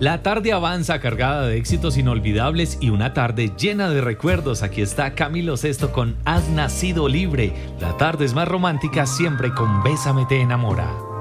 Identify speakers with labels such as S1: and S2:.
S1: La tarde avanza cargada de éxitos inolvidables y una tarde llena de recuerdos. Aquí está Camilo Sesto con Has nacido libre. La tarde es más romántica siempre con Bésame te enamora.